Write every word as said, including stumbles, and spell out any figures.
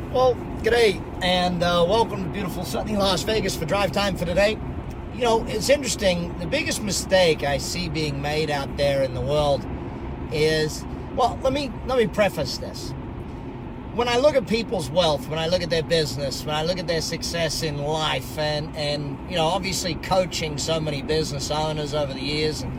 Well, g'day, and uh, welcome to beautiful sunny Las Vegas for Drive Time for today. You know, it's interesting. The biggest mistake I see being made out there in the world is, well, let me let me preface this. When I look at people's wealth, when I look at their business, when I look at their success in life, and, and you know, obviously coaching so many business owners over the years and